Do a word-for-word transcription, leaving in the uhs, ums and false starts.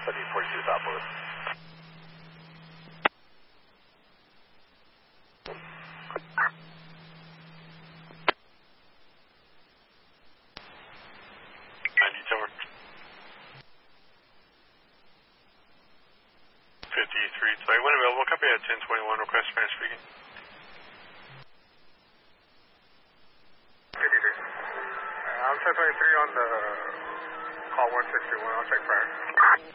seventy forty-two Southwest. ninety tower. fifty-three, sorry, when available, copy at ten twenty-one, request Spanish speaking. fifty-three. Uh, I'm ten twenty-three on the call one sixty-one, I'll check prior.